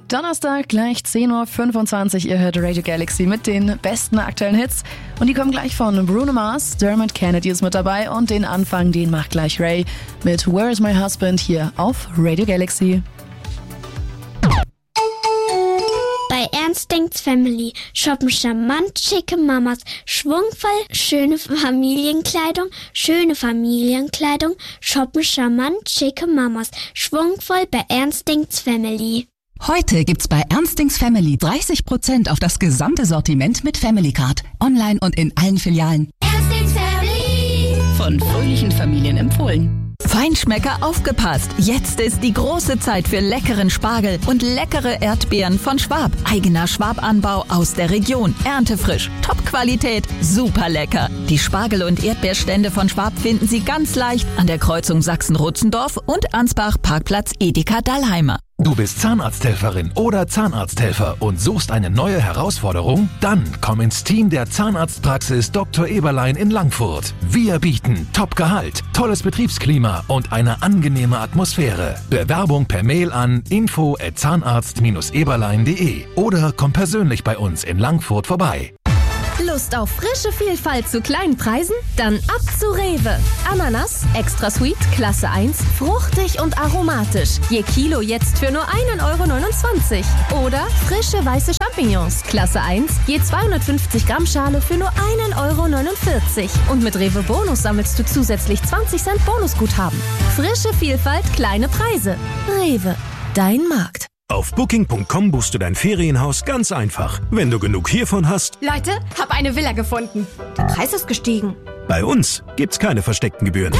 Donnerstag, gleich 10.25 Uhr, ihr hört Radio Galaxy mit den besten aktuellen Hits. Und die kommen gleich von Bruno Mars, Dermot Kennedy ist mit dabei und den Anfang, den macht gleich Ray mit Where is my husband hier auf Radio Galaxy. Bei Ernst denkt's Family shoppen charmant schicke Mamas, schwungvoll schöne Familienkleidung, shoppen charmant schicke Mamas, schwungvoll bei Ernst denkt's Family. Heute gibt's bei Ernstings Family 30% auf das gesamte Sortiment mit Family Card. Online und in allen Filialen. Ernstings Family. Von fröhlichen Familien empfohlen. Feinschmecker, aufgepasst! Jetzt ist die große Zeit für leckeren Spargel und leckere Erdbeeren von Schwab. Eigener Schwab-Anbau aus der Region. Erntefrisch, Top-Qualität, super lecker. Die Spargel- und Erdbeerstände von Schwab finden Sie ganz leicht an der Kreuzung Sachsen-Rutzendorf und Ansbach Parkplatz Edeka Dallheimer. Du bist Zahnarzthelferin oder Zahnarzthelfer und suchst eine neue Herausforderung? Dann komm ins Team der Zahnarztpraxis Dr. Eberlein in Langfurt. Wir bieten Top-Gehalt, tolles Betriebsklima und eine angenehme Atmosphäre. Bewerbung per Mail an info@zahnarzt-eberlein.de oder komm persönlich bei uns in Langfurt vorbei. Lust auf frische Vielfalt zu kleinen Preisen? Dann ab zu Rewe. Ananas, extra sweet, Klasse 1, fruchtig und aromatisch. Je Kilo jetzt für nur 1,29 €. Oder frische weiße Champignons, Klasse 1, je 250 Gramm Schale für nur 1,49 €. Und mit Rewe Bonus sammelst du zusätzlich 20 Cent Bonusguthaben. Frische Vielfalt, kleine Preise. Rewe, dein Markt. Auf Booking.com buchst du dein Ferienhaus ganz einfach. Wenn du genug hiervon hast. Leute, hab eine Villa gefunden. Der Preis ist gestiegen. Bei uns gibt's keine versteckten Gebühren.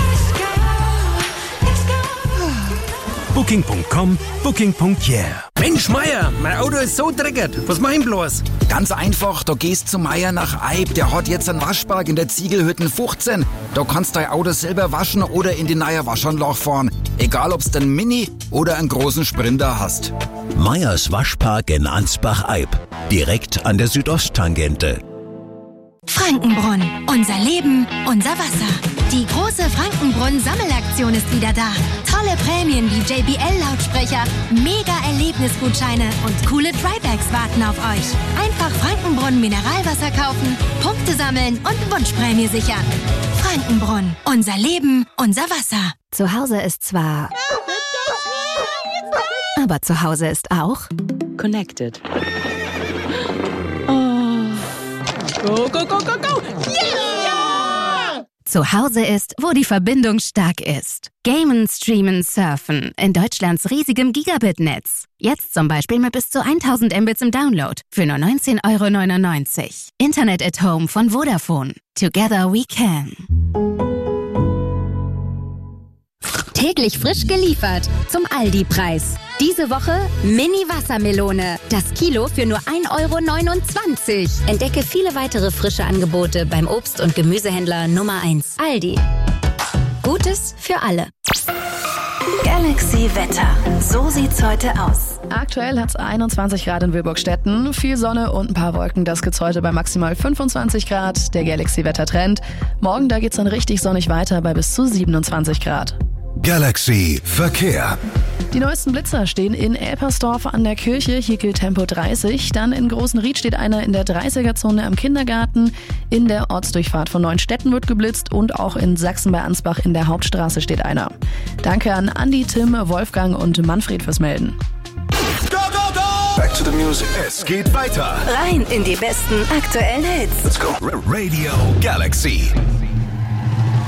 Booking.com, Booking.yeah. Mensch, Meier, mein Auto ist so dreckig. Was mach ich bloß? Ganz einfach, da gehst zu Meier nach Eib. Der hat jetzt einen Waschpark in der Ziegelhütten 15. Da kannst dein Auto selber waschen oder in die neue Waschanlage fahren. Egal, ob's den Mini oder einen großen Sprinter hast. Meyers Waschpark in Ansbach-Eib. Direkt an der Südosttangente. Frankenbrunn. Unser Leben, unser Wasser. Die große Frankenbrunn-Sammelaktion ist wieder da. Tolle Prämien wie JBL-Lautsprecher, Mega-Erlebnisgutscheine und coole Drybags warten auf euch. Einfach Frankenbrunn Mineralwasser kaufen, Punkte sammeln und Wunschprämie sichern. Frankenbrunn. Unser Leben, unser Wasser. Zu Hause ist zwar... Aber zu Hause ist auch... Connected. Go, go, go, go, go! Yeah! Zu Hause ist, wo die Verbindung stark ist. Gamen, streamen, surfen. In Deutschlands riesigem Gigabit-Netz. Jetzt zum Beispiel mit bis zu 1000 Mbits im Download. Für nur 19,99 €. Internet at Home von Vodafone. Together we can. Täglich frisch geliefert zum Aldi-Preis. Diese Woche Mini-Wassermelone. Das Kilo für nur 1,29 €. Entdecke viele weitere frische Angebote beim Obst- und Gemüsehändler Nummer 1. Aldi. Gutes für alle. Galaxy Wetter. So sieht's heute aus. Aktuell hat's 21 Grad in Wilburgstetten, viel Sonne und ein paar Wolken. Das gibt's heute bei maximal 25 Grad. Der Galaxy Wettertrend. Morgen, da geht's dann richtig sonnig weiter bei bis zu 27 Grad. Galaxy Verkehr. Die neuesten Blitzer stehen in Elpersdorf an der Kirche, hier gilt Tempo 30. Dann in Großenried steht einer in der 30er-Zone am Kindergarten. In der Ortsdurchfahrt von Neuenstetten wird geblitzt und auch in Sachsen bei Ansbach in der Hauptstraße steht einer. Danke an Andi, Tim, Wolfgang und Manfred fürs Melden. Go, go, go! Back to the music. Es geht weiter. Rein in die besten aktuellen Hits. Let's go. Radio Galaxy.